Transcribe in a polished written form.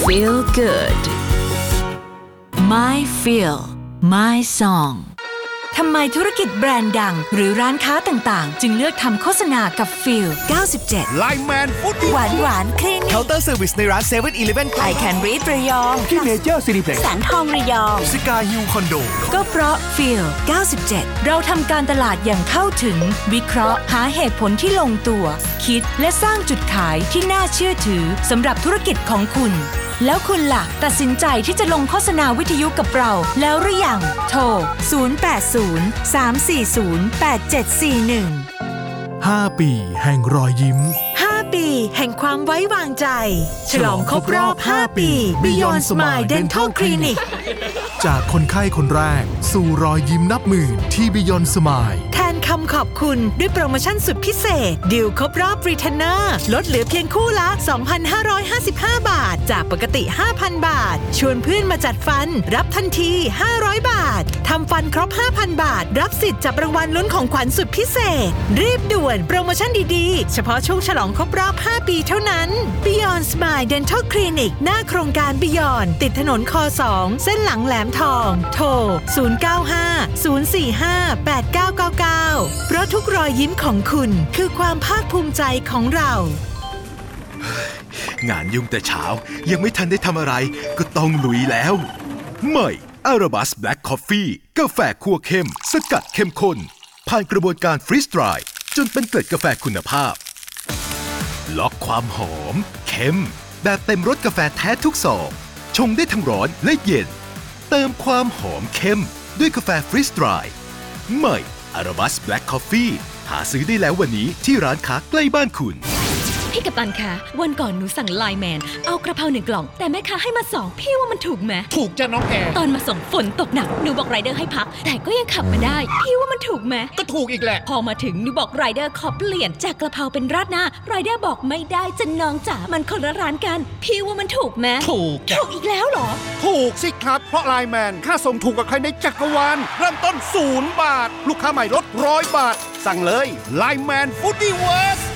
Feel good My Feel My Song ทำไมธุรกิจแบรนด์ดังหรือร้านค้าต่างๆจึงเลือกทำโฆษณากับ Feel 97 Lineman Food หวานคลินิกเคาน์เตอร์เซอร์วิสในร้าน 7-Eleven I Can Breathe ระยองที่เมเจอร์ซีนิเพล็กซ์แสงทองระยองสกายฮิลคอนโดก็เพราะ Feel 97 เราทำการตลาดอย่างเข้าถึงวิเคราะห์หาเหตุผลที่ลงตัวคิดและสร้างจุดขายที่น่าเชื่อถือสำหรับธุรกิจของคุณแล้วคุณล่ะตัดสินใจที่จะลงโฆษณาวิทยุกับเราแล้วหรือยังโทร 080-340-8741 5 ปีแห่งรอยยิ้ม 5 ปีแห่งความไว้วางใจฉลองครบรอบ 5 ปี Beyond Smile Dental Clinic จากคนไข้คนแรกสู่รอยยิ้มนับหมื่นที่ Beyond Smile แทนคำขอบคุณด้วยโปรโมชั่นสุดพิเศษดีลครบรอบ Retainer ลดเหลือเพียงคู่ละ 2,555 บาทจากปกติ 5,000 บาทชวนเพื่อนมาจัดฟันรับทันที500 บาททำฟันครบ 5,000 บาทรับสิทธิ์จับรางวัลลุ้นของขวัญสุดพิเศษรีบด่วนโปรโมชั่นดีๆเฉพาะช่วงฉลองครบรอบ 5 ปีเท่านั้น Beyond Smile Dental Clinic หน้าโครงการ Beyond ติดถนนค2เส้นหลังแหลมทองโทร 095-045-8999 เพราะทุกรอยยิ้มของคุณคือความภาคภูมิใจของเรางานยุ่งแต่เช้ายังไม่ทันได้ทำอะไรก็ต้องลุยแล้วใหม่ Arabas Black Coffee กาแฟคั่วเข้มสกัดเข้มข้นผ่านกระบวนการฟรีสไตร์จนเป็นเกล็ดกาแฟคุณภาพล็อกความหอมเข้มแบบเต็มรสกาแฟแท้ทุกซองชงได้ทั้งร้อนและเย็นเติมความหอมเข้มด้วยกาแฟฟรีสไตร์ใหม่ Arabas Black Coffee หาซื้อได้แล้ววันนี้ที่ร้านค้าใกล้บ้านคุณพี่กัปตันคะวันก่อนหนูสั่งไลน์แมนเอากระเพรา1 กล่องแต่แม่ค้าให้มา2พี่ว่ามันถูกไหมถูกจ้ะน้องแอร์ตอนมาส่งฝนตกหนักหนูบอกไรเดอร์ให้พักแต่ก็ยังขับมาได้พี่ว่ามันถูกไหมก็ถูกอีกแหละพอมาถึงหนูบอกไรเดอร์ขอเปลี่ยนจากกระเพราเป็นราดหน้าไรเดอร์บอกไม่ได้จะน้องจ๋ามันคนละร้านกันพี่ว่ามันถูกไหมถูกอีกแล้วเหรอถูกสิครับเพราะไลน์แมนค่าส่งถูกกว่าใครในจักรวาลเริ่มต้น0 บาทลูกค้าใหม่ลด100 บาทสั่งเลยไลน์แมนฟู้ดดี้เวิร์ส